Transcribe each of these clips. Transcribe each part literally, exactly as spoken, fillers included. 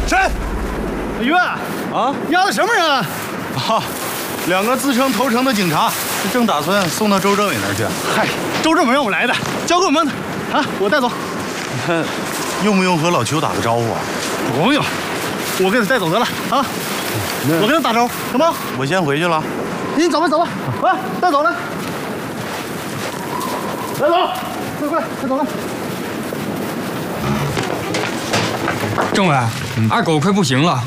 谁？ 岳啊，押的什么人啊？ 啊，两个自称投诚的警察，正打算送到周政委那儿去。 嗨，周政委让我来的，交给我们啊，我带走。 用不用和老邱打个招呼啊？ 不用，我给他带走得了啊。我跟他打招呼，行吗？ 我先回去了。 你走吧，走吧，来，带走来，来走，快快，带走来。 政委，二狗快不行了。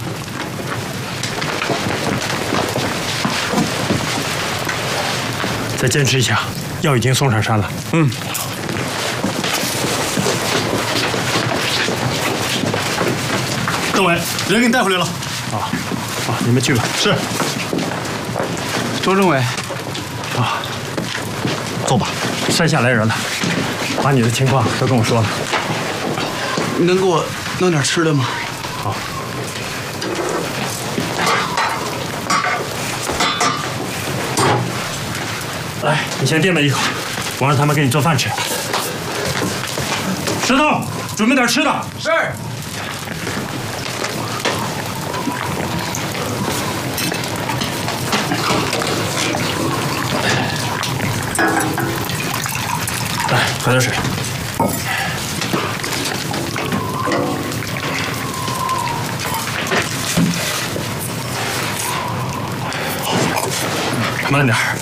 再坚持一下，药已经送上山了。 嗯。 政委，人给你带回来了。 啊，啊，你们去吧。 是。 周政委， 啊，走吧，山下来人了，把你的情况都跟我说了。 你能给我弄点吃的吗？ 好。来，你先垫吧一口，我让他们给你做饭吃。石头，准备点吃的。 是。 来，喝点水。慢点儿。